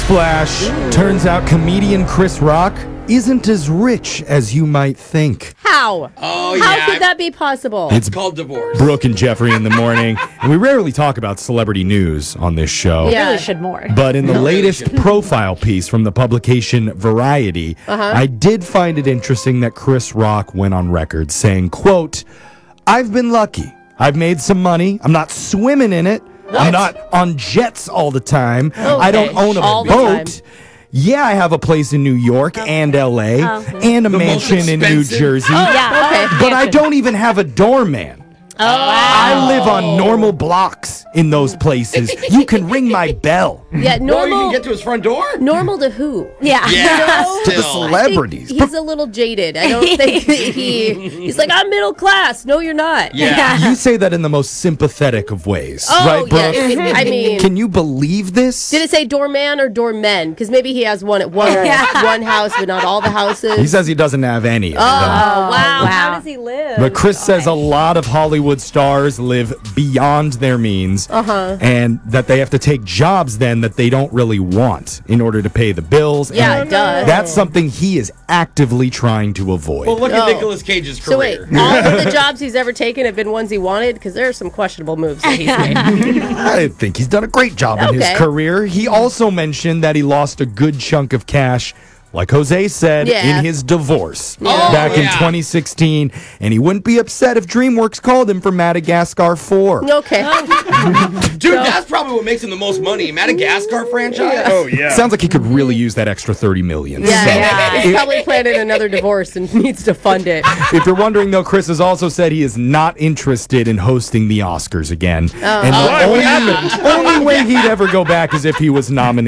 Newsflash. Turns out comedian Chris Rock isn't as rich as you might think. How? Oh, How yeah. could that be possible? It's called divorce. Brooke and Jeffrey in the morning. And we rarely talk about celebrity news on this show. Yeah. Really should more. But in the latest profile piece from the publication Variety, I did find it interesting that Chris Rock went on record saying, quote, "I've been lucky. I've made some money. I'm not swimming in it. I'm not on jets all the time. I don't own a All the boat. time. Yeah, I have a place in New York and LA and a The most mansion in New expensive. Jersey. Okay. But I don't even have a doorman. I live on normal blocks in those places. You can ring my bell." Yeah, Oh, you normal. can get to his front door? Normal to who? Yeah. Yeah, No. still. The celebrities. He's a little jaded. I don't think he's like, I'm middle class. No, you're not. Yeah. You say that in the most sympathetic of ways, Oh, right, Brooke? yeah. I mean, Can you believe this? did it say doorman or doormen? Because maybe he has one at one house, but not all the houses. He says he doesn't have any of them. Oh, wow. How does he live? But Chris says a lot of Hollywood stars live beyond their means, and that they have to take jobs then that they don't really want in order to pay the bills. Yeah, and it does. That's something he is actively trying to avoid. Well, look at Oh. Nicolas Cage's So wait, career. all of the jobs he's ever taken have been ones he wanted? Because there are some questionable moves that he's made. I think he's done a great job in his Okay. career. He also mentioned that he lost a good chunk of cash, like Jose said, Yeah. in his divorce Oh, back in yeah. 2016, and he wouldn't be upset if DreamWorks called him for Madagascar 4. Okay. Dude, that's probably what makes him the most money. Madagascar franchise? Oh, yeah. Sounds like he could really use that extra $30 million. Yeah, So, yeah. He's probably planning another divorce and needs to fund it. if you're wondering, though, Chris has also said he is not interested in hosting the Oscars again. And Why? What the only way he'd ever go back is if he was nominated